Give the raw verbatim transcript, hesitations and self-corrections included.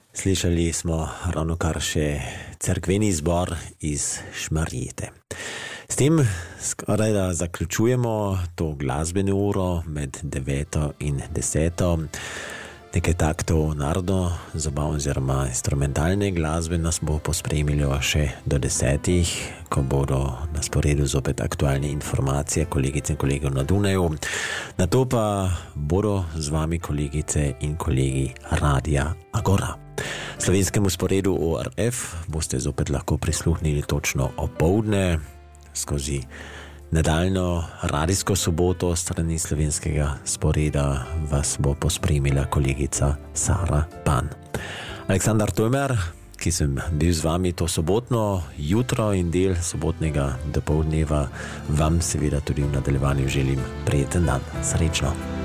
Slišali smo ravnokar še cerkveni zbor iz Šmarjete. S tem skoraj da zaključujemo to glasbeno uro med deveto in deseto. Nekaj taktov narodno zabavno oziroma instrumentalne glasbe nas bo pospremilo še do desetih, ko bodo na sporedu zopet aktualne informacije kolegice in kolegov na Dunaju. Nato pa bodo z vami kolegice in kolegi Radia Agora. Slovenskemu sporedu O R F boste zopet lahko prisluhnili točno opoldne skozi nadaljno radijsko soboto strani slovenskega sporeda vas bo pospremila kolegica Sara Pan. Aleksandar Tojmer, ki sem bil z vami to sobotno jutro in del sobotnega dopoldneva, vam seveda tudi v nadaljevanju želim prijeten dan. Srečno!